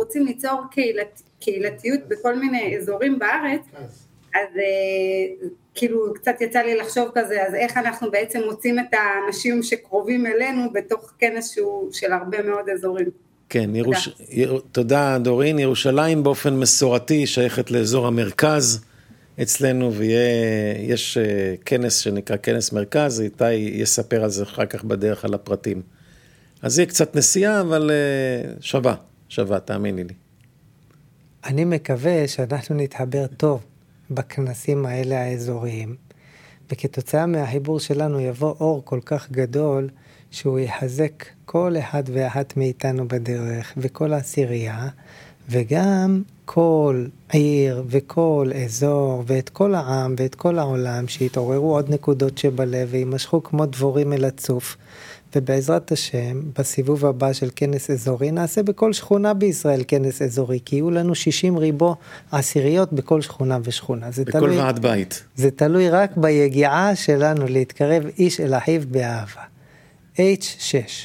רוצים ליצור קהילתיות בכל מיני אזורים בארץ, אז כאילו קצת יצא לי לחשוב כזה, אז איך אנחנו בעצם מוצאים את האנשים שקרובים אלינו בתוך כנס שהוא של הרבה מאוד אזורים. כן, תודה דורין. ירושלים באופן מסורתי שייכת לאזור המרכז אצלנו, ויש כנס שנקרא כנס מרכז, איתי יספר על זה אחר כך בדרך על הפרטים. אז יהיה קצת נסיעה, אבל שווה, תאמיני לי. אני מקווה שאנחנו נתחבר טוב בכנסים האלה האזוריים, וכתוצאה מהחיבור שלנו יבוא אור כל כך גדול, שהוא יחזק כל אחד ואחת מאיתנו בדרך, וכל העשירייה, וגם כל עיר וכל אזור, ואת כל העם ואת כל העולם, שיתעוררו עוד נקודות שבלב, וימשכו כמו דבורים אל הצוף, ובעזרת השם, בסיבוב הבא של כנס אזורי, נעשה בכל שכונה בישראל כנס אזורי, כי יהיו לנו 60 ריבו עשיריות בכל שכונה ושכונה. בכל ועד בית. זה תלוי רק ביגיעה שלנו להתקרב איש אל אחיו באהבה. H6.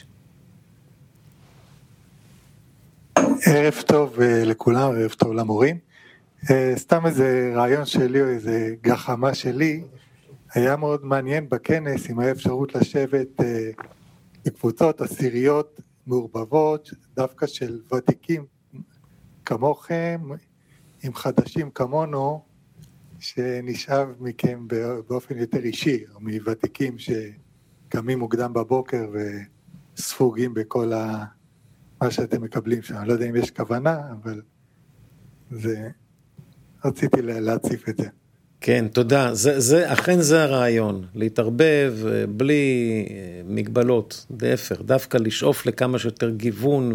ערב טוב לכולם, ערב טוב למורים. סתם איזה רעיון שלי או איזה גחמה שלי, היה מאוד מעניין בכנס אם היה אפשרות לשבת בקבוצות עשיריות מעורבבות, דווקא של ותיקים כמוכם, עם חדשים כמונו, שנשאב מכם באופן יותר אישי, או מוותיקים שקמים מוקדם בבוקר וספוגים בכל מה שאתם מקבלים שם. אני לא יודע אם יש כוונה, אבל רציתי להציף את זה. כן, תודה. אכן זה הרעיון, להתערבב בלי מגבלות, להפך, דווקא לשאוף לכמה שיותר גיוון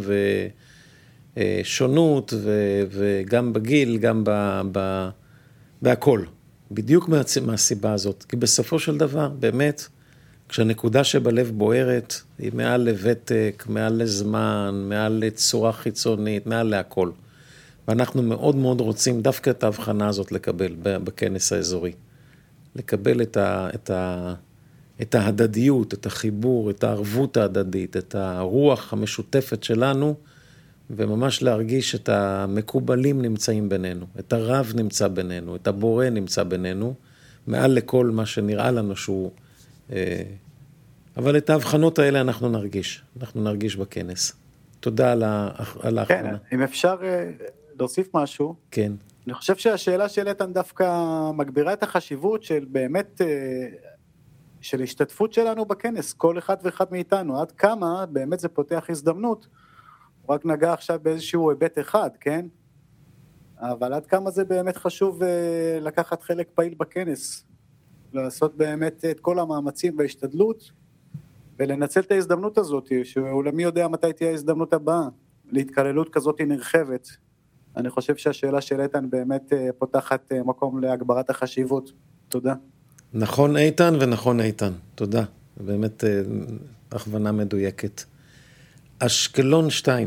ושונות, וגם בגיל, גם בהכל. בדיוק מהסיבה הזאת, כי בסופו של דבר, באמת, כשהנקודה שבלב בוערת, היא מעל לוותק, מעל לזמן, מעל לצורה חיצונית, מעל להכל. ואנחנו מאוד מאוד רוצים דווקא את ההבחנה הזאת לקבל בכנס האזורי. לקבל את ההדדיות, את החיבור, את הערבות ההדדית, את הרוח המשותפת שלנו, וממש להרגיש את המקובלים נמצאים בינינו, את הרב נמצא בינינו, את הבורא נמצא בינינו, מעל לכל מה שנראה לנו שהוא... אבל את ההבחנות האלה אנחנו נרגיש בכנס. תודה על ההכנה. כן, אם אפשר להוסיף משהו. כן. אני חושב שהשאלה של איתן דווקא מגבירה את החשיבות של באמת, של השתתפות שלנו בכנס, כל אחד ואחד מאיתנו, עד כמה באמת זה פותח הזדמנות, הוא רק נגע עכשיו באיזשהו היבט אחד, כן? אבל עד כמה זה באמת חשוב לקחת חלק פעיל בכנס, לעשות באמת את כל המאמצים וההשתדלות, ולנצל את ההזדמנות הזאת, שאולי מי יודע מתי תהיה ההזדמנות הבאה, להתקללות כזאת נרחבת. אני חושב שהשאלה של איתן באמת פותחת מקום להגברת החשיבות. תודה. נכון איתן ונכון איתן, תודה. באמת הכוונה מדויקת. אשקלון 2.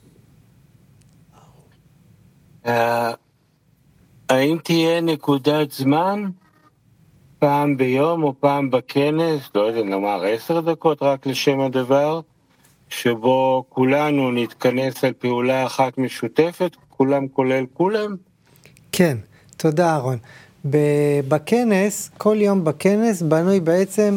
האם תהיה נקודת זמן, פעם ביום או פעם בכנס, לא יודע, נאמר 10 דקות רק לשם הדבר, שבו כולנו נתכנס על פעולה אחת משותפת, כולם כולל כולם? כן, תודה אהרון. בכנס, כל יום בכנס בנוי בעצם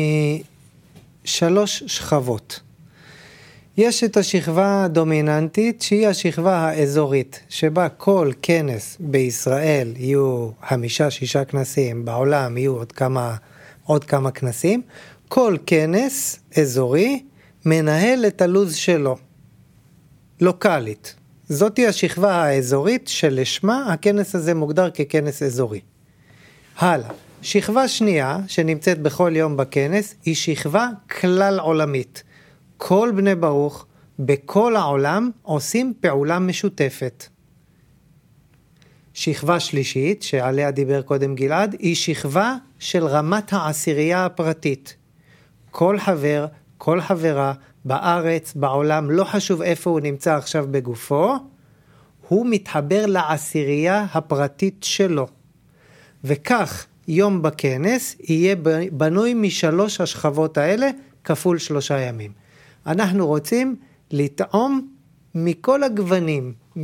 משלוש שכבות. יש את השכבה הדומיננטית, שהיא השכבה האזורית, שבה כל כנס בישראל יהיו 5-6 כנסים, בעולם יהיו עוד כמה כנסים. כל כנס אזורי מנהל את הלוז שלו, לוקלית. זאת היא השכבה האזורית שלשמה הכנס הזה מוגדר ככנס אזורי. הלאה, שכבה שנייה שנמצאת בכל יום בכנס היא שכבה כלל עולמית. כל בני ברוך בכל העולם עושים פעולה משותפת. שכבה שלישית שעליה דיבר קודם גלעד היא שכבה של רמת העשירייה הפרטית. כל חבר, כל חברה בארץ, בעולם, לא חשוב איפה הוא נמצא עכשיו בגופו, הוא מתחבר לעשירייה הפרטית שלו. וכך יום בכנס יהיה בנוי משלוש השכבות האלה כפול 3 ימים. אנחנו רוצים לטעום מכל הגוונים,